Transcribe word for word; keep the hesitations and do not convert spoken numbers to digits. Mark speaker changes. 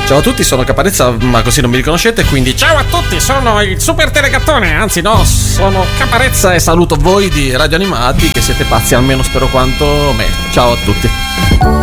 Speaker 1: Ciao a tutti, sono Caparezza, ma così non mi riconoscete, quindi ciao a tutti, sono il Super Telegattone, anzi no, sono Caparezza e saluto voi di Radio Animati che siete pazzi almeno spero quanto me. Ciao a tutti.